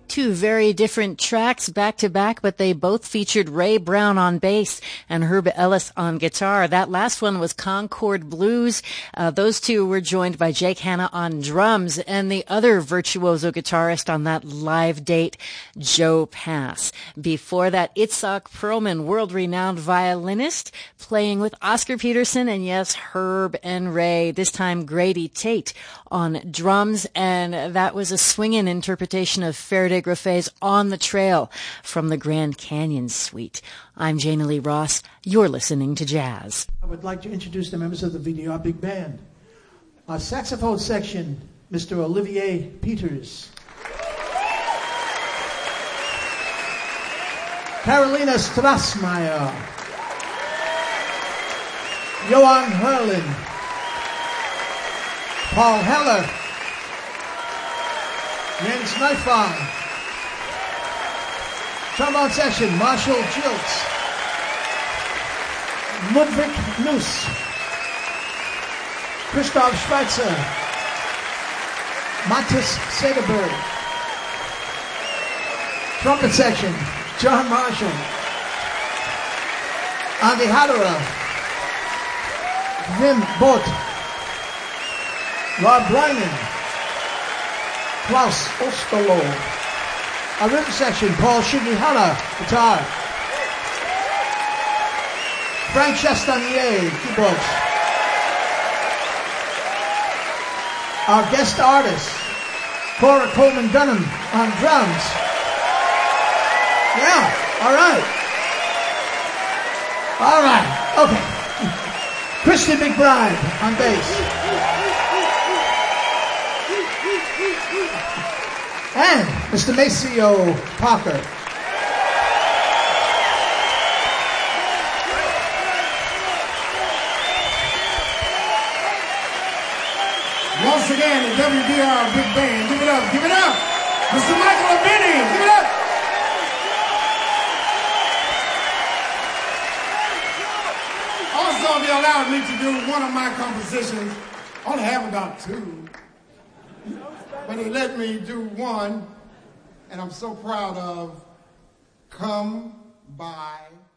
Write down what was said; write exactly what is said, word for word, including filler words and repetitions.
Two very different tracks back to back, but they both featured Ray Brown on bass and Herb Ellis on guitar. That last one was Concord Blues. Uh, those two were joined by Jake Hanna on drums, and the other virtuoso guitarist on that live date, Joe Pass. Before that, Itzhak Perlman, world-renowned violinist, playing with Oscar Peterson and, yes, Herb and Ray. This time, Grady Tate on drums, and that was a swinging interpretation of Faraday Graffet's On the Trail from the Grand Canyon Suite. I'm Jana Lee Ross. You're listening to Jazz. I would like to introduce the members of the V D R Big Band. Our saxophone section, Mister Olivier Peters. Carolina Strassmeyer. Johan Herlin. Paul Heller. Jens Neufang. Trombone section, Marshall Jilts. Ludwig Nuss. Christoph Schweitzer. Matthias Sederberg. Trumpet section, John Marshall. Andy Hadera. Wim Bott. Rob Bryman. Klaus Osterloh. Our rhythm section, Paul Shigihara, guitar. Frank Chastanier, keyboards. Our guest artist, Cora Coleman Dunham on drums. Yeah, all right. All right, okay. Christy McBride on bass. And Mister Maceo Parker. Once again, the W D R Big Band. Give it up, give it up. Mister Michael Abini, give it up. Also, they allowed me to do one of my compositions. I only have about two. But he let me do one, and I'm so proud of Come By